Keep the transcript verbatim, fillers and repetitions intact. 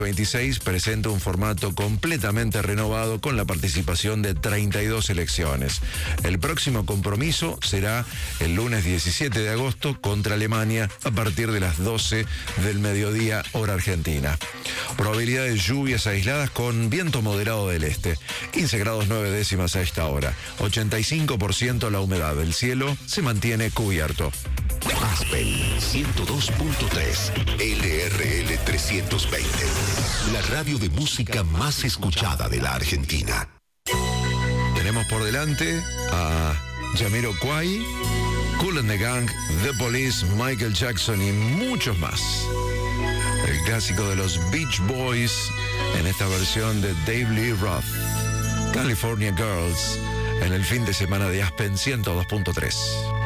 veintiséis presenta un formato completamente renovado con la participación de treinta y dos selecciones. El próximo compromiso será el lunes diecisiete de agosto contra Alemania a partir de las doce del mediodía, hora argentina. Probabilidad de lluvias aisladas con viento moderado del este. quince grados nueve décimas a esta hora. ochenta y cinco por ciento la humedad. El cielo se mantiene cubierto. Aspen ciento dos punto tres, L R L trescientos veinte, la radio de música más escuchada de la Argentina. Tenemos por delante a Jamiroquai, Kool and the Gang, The Police, Michael Jackson y muchos más. El clásico de los Beach Boys en esta versión de Dave Lee Roth, California Girls, en el fin de semana de Aspen ciento dos punto tres.